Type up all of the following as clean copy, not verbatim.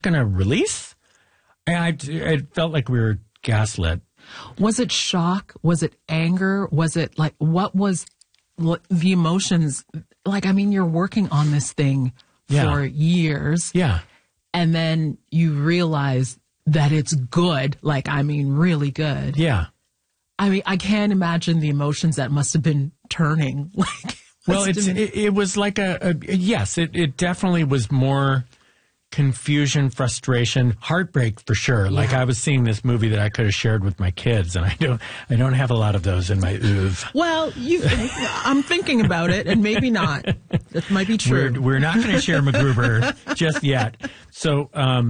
going to release? And it felt like we were gaslit. Was it shock? Was it anger? Was it like, what was the emotions? Like, I mean, you're working on this thing for years. Yeah. And then you realize that it's good. Like, I mean, really good. Yeah. I mean, I can't imagine the emotions that must have been turning. Like, well, it was like yes, it definitely was more confusion, frustration, heartbreak for sure. Yeah. Like I was seeing this movie that I could have shared with my kids, and I don't have a lot of those in my oeuvre. Well, I'm thinking about it, and maybe not. That might be true. We're not going to share MacGruber just yet. So,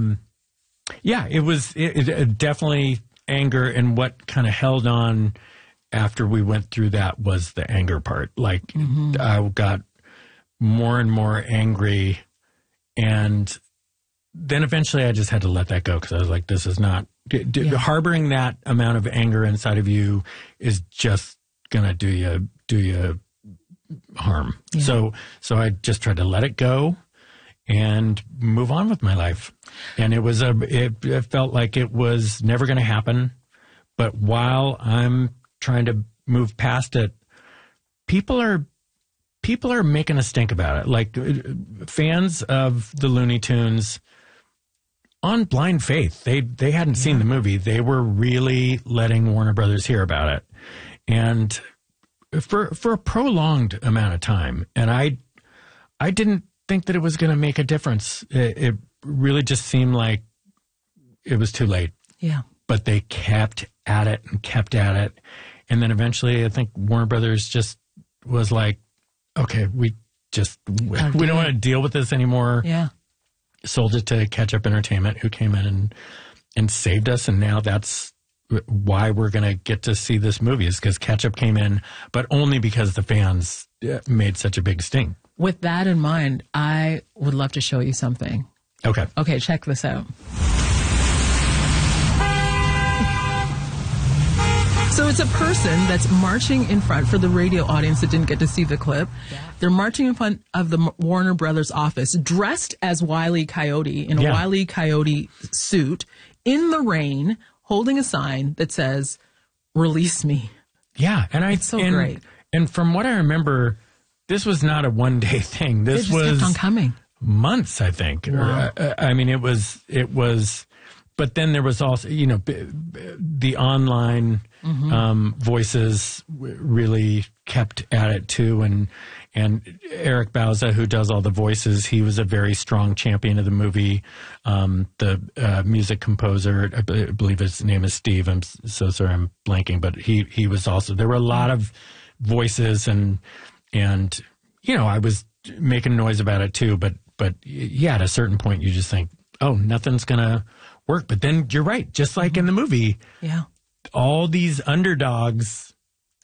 it was it definitely anger, and what kind of held on after we went through that was the anger part. Like I got more and more angry, and then eventually I just had to let that go because I was like, this is not harboring that amount of anger inside of you is just gonna do you harm. Yeah. So I just tried to let it go and move on with my life. And it felt like it was never going to happen. But while I'm trying to move past it, people are making us think about it. Like fans of the Looney Tunes, on blind faith, they hadn't seen the movie. They were really letting Warner Brothers hear about it, and for a prolonged amount of time. And I didn't think that it was going to make a difference. It really just seemed like it was too late. Yeah. But they kept at it and kept at it, and then eventually, I think Warner Brothers just was like, "Okay, we don't want to deal with this anymore." Yeah. Sold it to Catch Up Entertainment, who came in and saved us, and now that's why we're going to get to see this movie, is because Catch Up came in, but only because the fans made such a big sting. With that in mind, I would love to show you something. Okay, check this out. So it's a person that's marching in front, for the radio audience that didn't get to see the clip. Yeah. They're marching in front of the Warner Brothers office, dressed as Wile E. Coyote in a Wile E. Coyote suit, in the rain, holding a sign that says, "Release me." Yeah, and it's so great. And from what I remember, this was not a one-day thing. This was kept on coming. Months, I think. Wow. I mean, it was. But then there was also, the online voices really kept at it too, and Eric Bauza, who does all the voices, he was a very strong champion of the movie. The music composer, I believe his name is Steve. I'm so sorry, I'm blanking, but he was also. There were a lot of voices, and I was making noise about it too. But at a certain point, you just think, oh, nothing's gonna work. But then you're right, just like in the movie, all these underdogs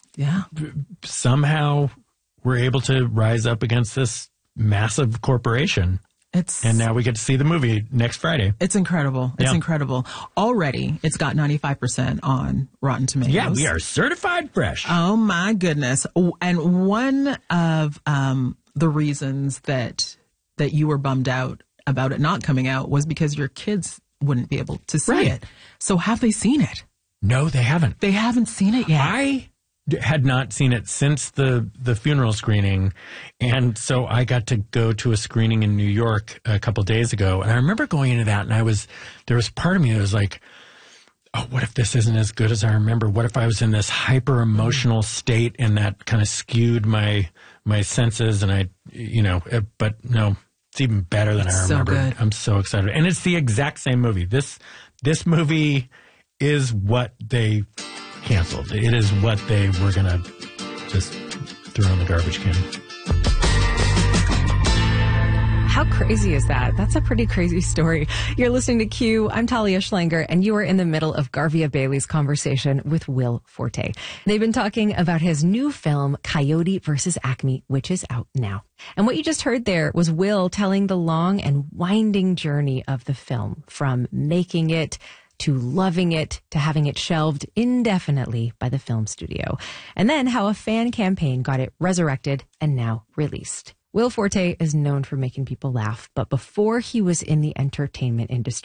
somehow were able to rise up against this massive corporation. And now we get to see the movie next Friday. It's incredible. It's incredible. Already, it's got 95% on Rotten Tomatoes. Yeah, we are certified fresh. Oh, my goodness. And one of the reasons that you were bummed out about it not coming out was because your kids wouldn't be able to see it. So have they seen it? No, they haven't. They haven't seen it yet. I had not seen it since the funeral screening, and so I got to go to a screening in New York a couple days ago, and I remember going into that, and there was part of me that was like, oh, what if this isn't as good as I remember? What if I was in this hyper emotional state and that kind of skewed my senses, and but no. It's even better than I remember. So good. I'm so excited. And it's the exact same movie. This movie is what they canceled. It is what they were going to just throw in the garbage can. How crazy is that? That's a pretty crazy story. You're listening to Q. I'm Talia Schlanger, and you are in the middle of Garvia Bailey's conversation with Will Forte. They've been talking about his new film, Coyote vs. Acme, which is out now. And what you just heard there was Will telling the long and winding journey of the film, from making it to loving it to having it shelved indefinitely by the film studio. And then how a fan campaign got it resurrected and now released. Will Forte is known for making people laugh, but before he was in the entertainment industry,